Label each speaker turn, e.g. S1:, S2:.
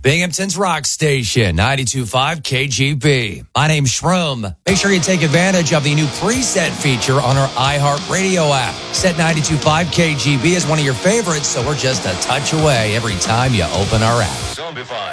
S1: Binghamton's rock station, 92.5 KGB. My name's Shroom. Make sure you take advantage of the new preset feature on our iHeartRadio app. Set 92.5 KGB as one of your favorites, so we're just a touch away every time you open our app.
S2: Zombie